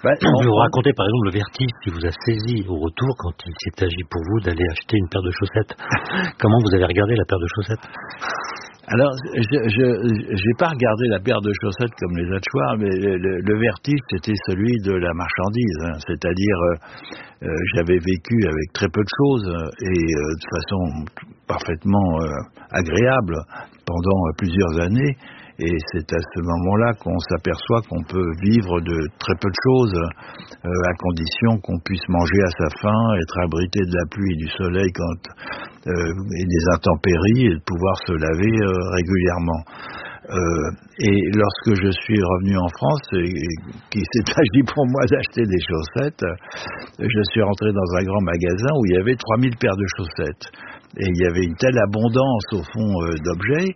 Vous racontez par exemple le vertige qui vous a saisi au retour quand il s'est agi pour vous d'aller acheter une paire de chaussettes. Comment vous avez regardé la paire de chaussettes? Alors, je n'ai pas regardé la paire de chaussettes comme les hachoirs, mais le vertige, c'était celui de la marchandise. Hein. C'est-à-dire, j'avais vécu avec très peu de choses et de façon parfaitement agréable pendant plusieurs années. Et c'est à ce moment-là qu'on s'aperçoit qu'on peut vivre de très peu de choses, à condition qu'on puisse manger à sa faim, être abrité de la pluie et du soleil et des intempéries, et de pouvoir se laver régulièrement. Et lorsque je suis revenu en France, et qu'il s'est agi pour moi d'acheter des chaussettes, je suis rentré dans un grand magasin où il y avait 3000 paires de chaussettes. Et il y avait une telle abondance, au fond, d'objets,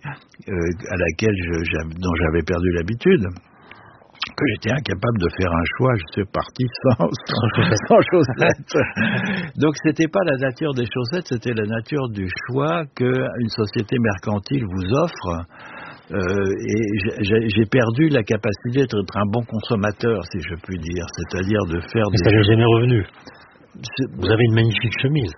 dont j'avais perdu l'habitude, que j'étais incapable de faire un choix. Je suis parti sans chaussettes. Donc c'était pas la nature des chaussettes, c'était la nature du choix qu'une société mercantile vous offre. Et j'ai perdu la capacité d'être un bon consommateur, si je puis dire, c'est-à-dire de faire des... Ça n'est jamais revenu. Vous avez une magnifique chemise.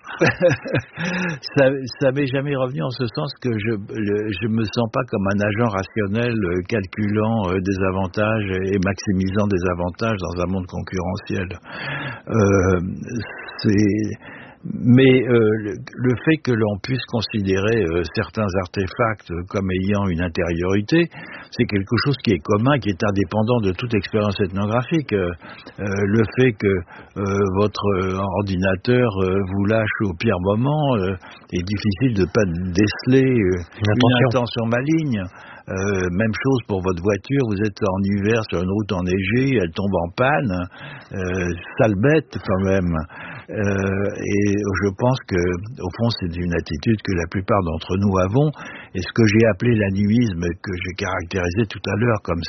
ça m'est jamais revenu en ce sens que je me sens pas comme un agent rationnel calculant des avantages et maximisant des avantages dans un monde concurrentiel. Mais le fait que l'on puisse considérer certains artefacts comme ayant une intériorité, c'est quelque chose qui est commun, qui est indépendant de toute expérience ethnographique. Le fait que votre ordinateur vous lâche au pire moment, est difficile de ne pas déceler une intention maligne. Même chose pour votre voiture, vous êtes en hiver sur une route enneigée, elle tombe en panne, sale bête quand même. Et je pense que, au fond, c'est une attitude que la plupart d'entre nous avons, et ce que j'ai appelé l'animisme, que j'ai caractérisé tout à l'heure comme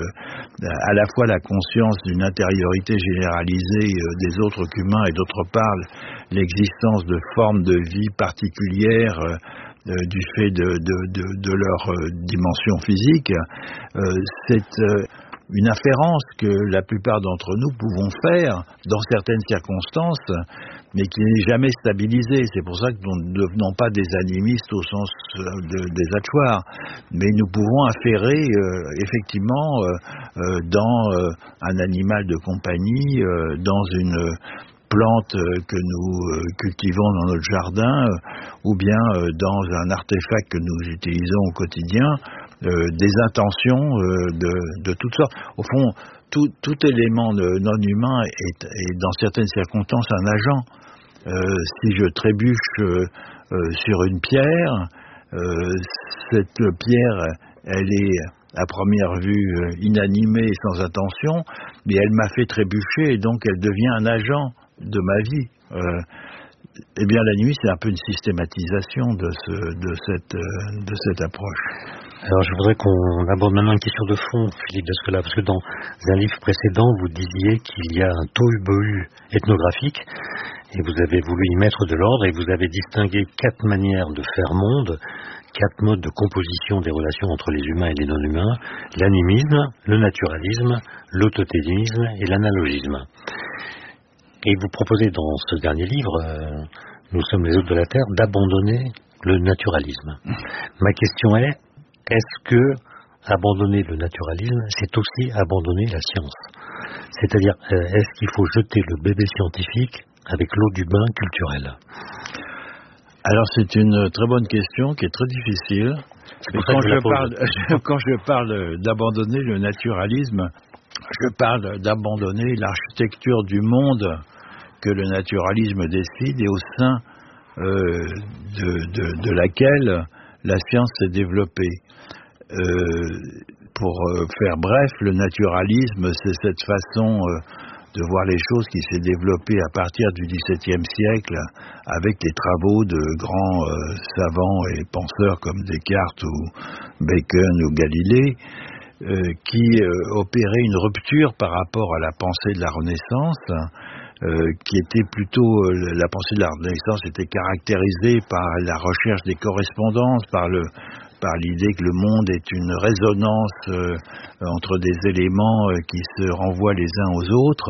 à la fois la conscience d'une intériorité généralisée des autres qu'humains, et d'autre part l'existence de formes de vie particulières du fait de leur dimension physique, c'est une afférence que la plupart d'entre nous pouvons faire dans certaines circonstances, mais qui n'est jamais stabilisée. C'est pour ça que nous ne devenons pas des animistes au sens des hachoirs, mais nous pouvons afférer effectivement dans un animal de compagnie, dans une plante que nous cultivons dans notre jardin, ou bien dans un artefact que nous utilisons au quotidien, des intentions de toutes sortes. Au fond, tout élément non humain est dans certaines circonstances un agent. Si je trébuche sur une pierre, cette pierre, elle est à première vue inanimée et sans intention, mais elle m'a fait trébucher et donc elle devient un agent de ma vie. Eh bien, l'animisme, c'est un peu une systématisation de cette approche. Alors, je voudrais qu'on aborde maintenant une question de fond, Philippe Descola, parce que dans un livre précédent, vous disiez qu'il y a un tohu-bohu ethnographique, et vous avez voulu y mettre de l'ordre, et vous avez distingué 4 manières de faire monde, 4 modes de composition des relations entre les humains et les non-humains: l'animisme, le naturalisme, l'autotélisme et l'analogisme. Et vous proposez dans ce dernier livre, Nous sommes les hôtes de la Terre, d'abandonner le naturalisme. Ma question est-ce que abandonner le naturalisme, c'est aussi abandonner la science? C'est-à-dire, est-ce qu'il faut jeter le bébé scientifique avec l'eau du bain culturel? Alors, c'est une très bonne question qui est très difficile. Quand je parle d'abandonner le naturalisme, je parle d'abandonner l'architecture du monde que le naturalisme décide et au sein de laquelle la science s'est développée. Pour faire bref, le naturalisme, c'est cette façon de voir les choses qui s'est développée à partir du XVIIe siècle avec les travaux de grands savants et penseurs comme Descartes ou Bacon ou Galilée, qui opéraient une rupture par rapport à la pensée de la Renaissance, qui était plutôt, la pensée de la Renaissance était caractérisée par la recherche des correspondances, par l'idée que le monde est une résonance entre des éléments qui se renvoient les uns aux autres,